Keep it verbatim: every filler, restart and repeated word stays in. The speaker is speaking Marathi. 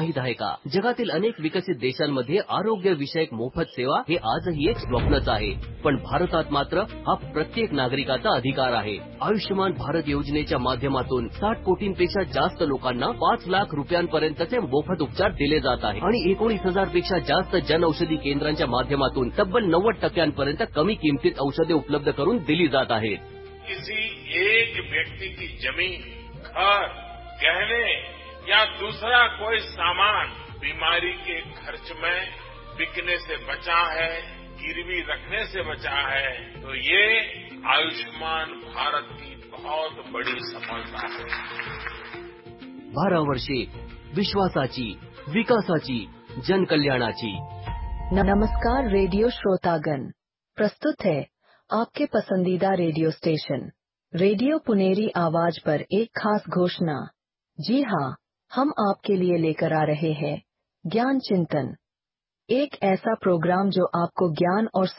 माहीत आहे का, जगातील अनेक विकसित देशांमध्ये आरोग्य विषयक मोफत सेवा हे आजही एक स्वप्नच आहे, पण भारतात मात्र हा प्रत्येक नागरिकाचा अधिकार आहे. आयुष्यमान भारत योजनेच्या माध्यमातून साठ कोटींपेक्षा जास्त लोकांना पाच लाख रुपयांपर्यंतचे मोफत उपचार दिले जात आहे आणि एकोणीस हजार पेक्षा जास्त जन औषधी केंद्रांच्या माध्यमातून तब्बल नव्वद टक्क्यांपर्यंत कमी किमतीत औषधे उपलब्ध करून दिली जात आहेत. किसी एक व्यक्ति की जमीन, घर, गहने या दूसरा कोई सामान बीमारी के खर्च में बिकने से बचा है, गिरवी रखने से बचा है, तो ये आयुष्मान भारत की बहुत बड़ी सफलता है. बारा वर्षे विश्वासाची, विकासाची, जनकल्याणाची. नमस्कार रेडियो श्रोतागण, प्रस्तुत है आपके पसंदीदा रेडियो स्टेशन रेडियो पुनेरी आवाज पर एक खास घोषणा. जी हाँ, हम आपके लिए लेकर आ रहे हैं ज्ञान चिंतन, एक ऐसा प्रोग्राम जो आपको ज्ञान और